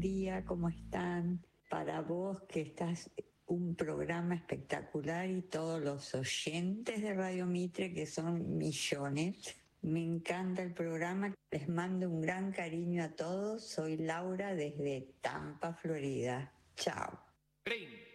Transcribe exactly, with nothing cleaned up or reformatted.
Día, ¿cómo están? Para vos que estás un programa espectacular y todos los oyentes de Radio Mitre, que son millones. Me encanta el programa, les mando un gran cariño a todos. Soy Laura desde Tampa, Florida. Chao. Ring.